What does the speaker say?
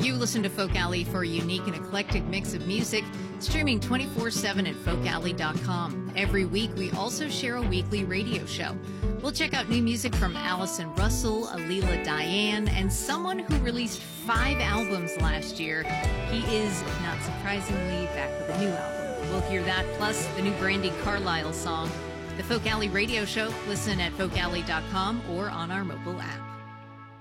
You listen to Folk Alley for a unique and eclectic mix of music, streaming 24/7 at folkalley.com. Every week, we also share a weekly radio show. We'll check out new music from Allison Russell, Alila Diane, and someone who released 5 albums last year. He is, not surprisingly, back with a new album. We'll hear that, plus the new Brandi Carlile song. The Folk Alley radio show, listen at folkalley.com or on our mobile app.